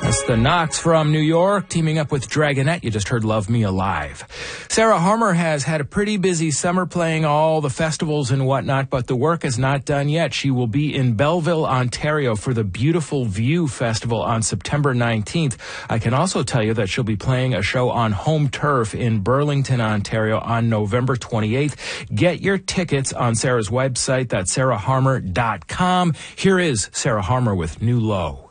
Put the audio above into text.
That's the Knox from New York, teaming up with Dragonette. You just heard Love Me Alive. Sarah Harmer has had a pretty busy summer playing all the festivals and whatnot, but the work is not done yet. She will be in Belleville, Ontario for the Beautiful View Festival on September 19th. I can also tell you that she'll be playing a show on home turf in Burlington, Ontario on November 28th. Get your tickets on Sarah's website. That's sarahharmer.com. Here is Sarah Harmer with New Low.